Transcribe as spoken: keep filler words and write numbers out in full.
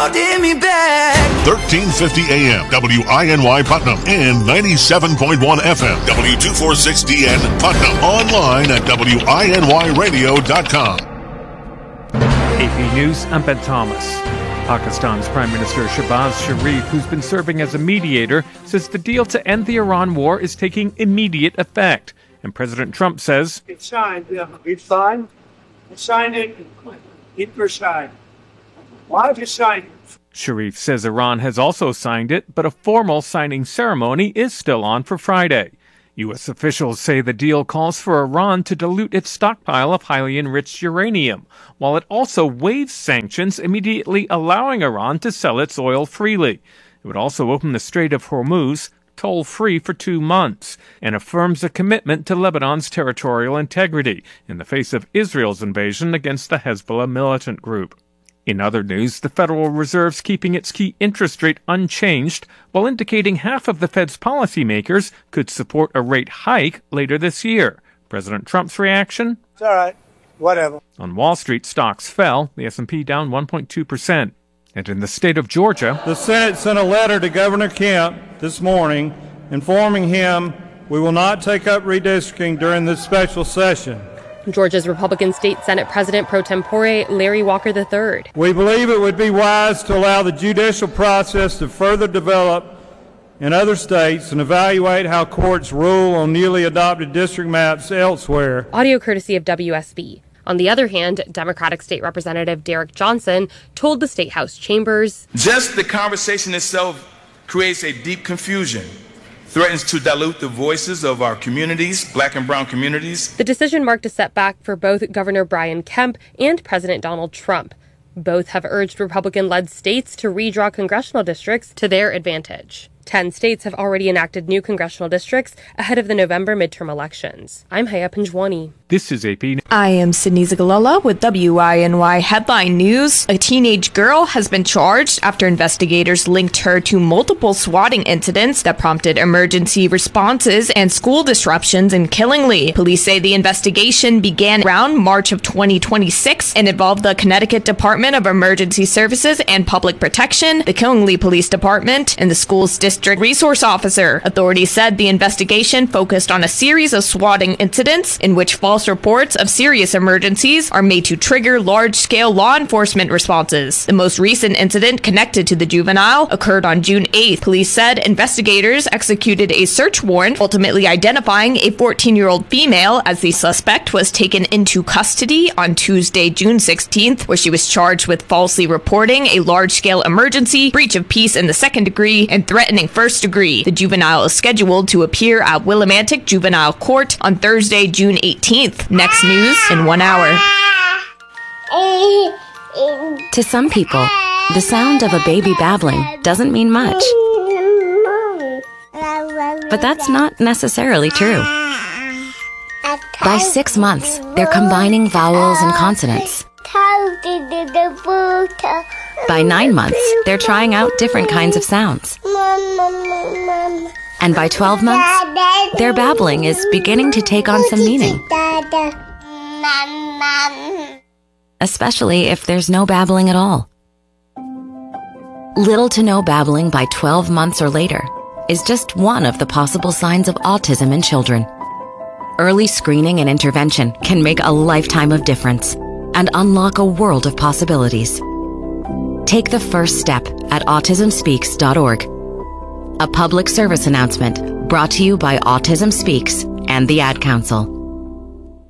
holding me back. thirteen fifty A M, W I N Y Putnam, and ninety-seven point one F M, W two forty-six D N Putnam. Online at W I N Y radio dot com. A P News, I'm Ben Thomas. Pakistan's Prime Minister Shehbaz Sharif, who's been serving as a mediator, says the deal to end the Iran war is taking immediate effect. And President Trump says, It's signed. Yeah, it's signed. It's signed it. It was signed. Why have you signed it? Sharif says Iran has also signed it, but a formal signing ceremony is still on for Friday. U S officials say the deal calls for Iran to dilute its stockpile of highly enriched uranium, while it also waives sanctions, immediately allowing Iran to sell its oil freely. It would also open the Strait of Hormuz toll-free for two months and affirms a commitment to Lebanon's territorial integrity in the face of Israel's invasion against the Hezbollah militant group. In other news, the Federal Reserve's keeping its key interest rate unchanged, while indicating half of the Fed's policymakers could support a rate hike later this year. President Trump's reaction? It's all right. Whatever. On Wall Street, stocks fell, the S and P down one point two percent. And in the state of Georgia, the Senate sent a letter to Governor Kemp this morning informing him we will not take up redistricting during this special session. Georgia's Republican State Senate President pro tempore Larry Walker the third. We believe it would be wise to allow the judicial process to further develop in other states and evaluate how courts rule on newly adopted district maps elsewhere. Audio courtesy of W S B. On the other hand, Democratic State Representative Derek Johnson told the State House chambers, just the conversation itself creates a deep confusion. Threatens to dilute the voices of our communities, black and brown communities. The decision marked a setback for both Governor Brian Kemp and President Donald Trump. Both have urged Republican-led states to redraw congressional districts to their advantage. Ten states have already enacted new congressional districts ahead of the November midterm elections. I'm Haya Panjwani. This is A P. I am Sydney Zagalala with W I N Y Headline News. A teenage girl has been charged after investigators linked her to multiple swatting incidents that prompted emergency responses and school disruptions in Killingly. Police say the investigation began around March of twenty twenty-six and involved the Connecticut Department of Emergency Services and Public Protection, the Killingly Police Department, and the school's district resource officer. Authorities said the investigation focused on a series of swatting incidents in which false reports of serious emergencies are made to trigger large-scale law enforcement responses. The most recent incident connected to the juvenile occurred on June eighth. Police said investigators executed a search warrant, ultimately identifying a fourteen-year-old female as the suspect was taken into custody on Tuesday, June sixteenth, where she was charged with falsely reporting a large-scale emergency, breach of peace in the second degree, and threatening first degree. The juvenile is scheduled to appear at Willimantic Juvenile Court on Thursday, June eighteenth. Next news in one hour. To some people, the sound of a baby babbling doesn't mean much. But that's not necessarily true. By six months, they're combining vowels and consonants. By nine months, they're trying out different kinds of sounds. And by twelve months, their babbling is beginning to take on some meaning. Especially if there's no babbling at all. Little to no babbling by twelve months or later is just one of the possible signs of autism in children. Early screening and intervention can make a lifetime of difference and unlock a world of possibilities. Take the first step at autism speaks dot org. A public service announcement brought to you by Autism Speaks and the Ad Council.